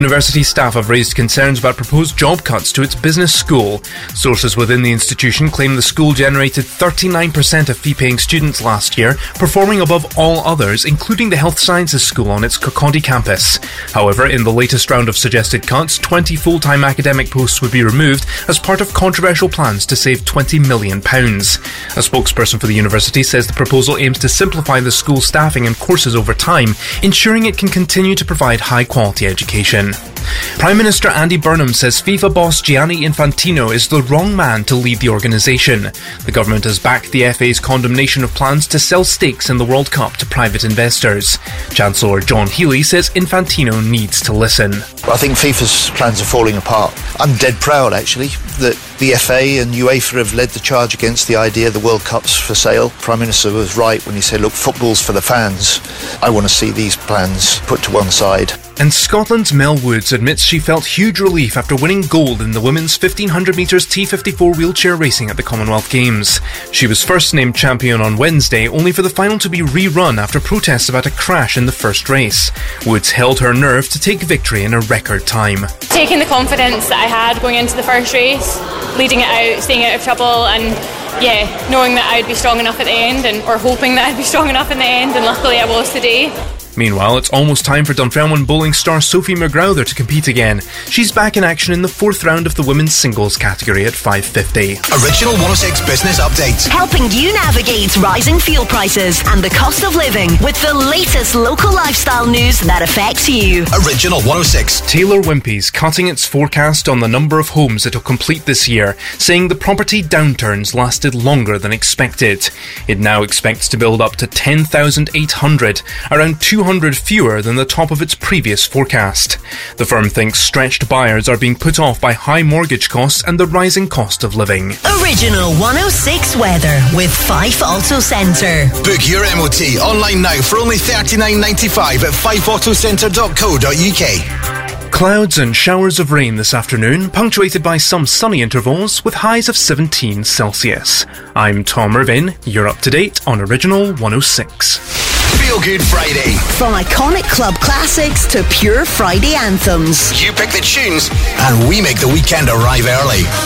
University staff have raised concerns about proposed job cuts to its business school. Sources within the institution claim the school generated 39% of fee-paying students last year, performing above all others, including the health sciences school on its Kirkcaldy campus. However, in the latest round of suggested cuts, 20 full-time academic posts would be removed as part of controversial plans to save £20 million. A spokesperson for the university says the proposal aims to simplify the school's staffing and courses over time, ensuring it can continue to provide high-quality education. Prime Minister Andy Burnham says FIFA boss Gianni Infantino is the wrong man to lead the organisation. The government has backed the FA's condemnation of plans to sell stakes in the World Cup to private investors. Chancellor John Healey says Infantino needs to listen. I think FIFA's plans are falling apart. I'm dead proud, actually, that the FA and UEFA have led the charge against the idea the World Cup's for sale. Prime Minister was right when he said, look, football's for the fans. I want to see these plans put to one side. And Scotland's Mel Woods admits she felt huge relief after winning gold in the women's 1500 metres T54 wheelchair racing at the Commonwealth Games. She was first named champion on Wednesday, only for the final to be rerun after protests about a crash in the first race. Woods held her nerve to take victory in a record time. Taking the confidence that I had going into the first race, leading it out, staying out of trouble, and knowing that I'd be strong enough at the end, or hoping that I'd be strong enough in the end, and luckily I was today. Meanwhile, it's almost time for Dunfermline bowling star Sophie McGrowther to compete again. She's back in action in the fourth round of the women's singles category at 5:50. Original 106 Business Update. Helping you navigate rising fuel prices and the cost of living with the latest local lifestyle news that affects you. Original 106. Taylor Wimpey's cutting its forecast on the number of homes it'll complete this year, saying the property downturns lasted longer than expected. It now expects to build up to 10,800, around 200 fewer than the top of its previous forecast. The firm thinks stretched buyers are being put off by high mortgage costs and the rising cost of living. Original 106 weather with Fife Auto Centre. Book your MOT online now for only $39.95 at fifeautocentre.co.uk. Clouds and showers of rain this afternoon, punctuated by some sunny intervals with highs of 17 Celsius. I'm Tom Irvin. You're up to date on Original 106. Feel Good Friday. From iconic club classics to pure Friday anthems. You pick the tunes and we make the weekend arrive early.